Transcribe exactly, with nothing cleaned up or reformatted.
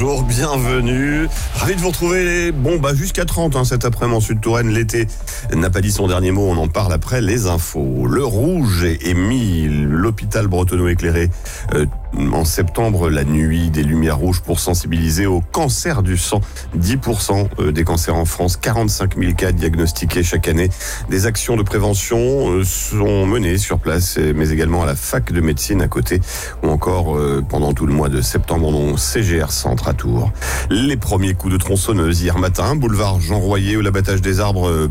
bonjour, bienvenue. Ravi de vous retrouver. Bon, bah jusqu'à trente hein, cet après-midi en Sud-Touraine. L'été n'a pas dit son dernier mot, on en parle après les infos. Le rouge est mis, l'hôpital bretonneau éclairé euh, en septembre, la nuit des lumières rouges pour sensibiliser au cancer du sang. dix pour cent des cancers en France, quarante-cinq mille cas diagnostiqués chaque année. Des actions de prévention sont menées sur place, mais également à la fac de médecine à côté, ou encore euh, pendant tout le mois de septembre au C G R Centre à Tours. Les premiers coups de tronçonneuse hier matin, boulevard Jean Royer où l'abattage des arbres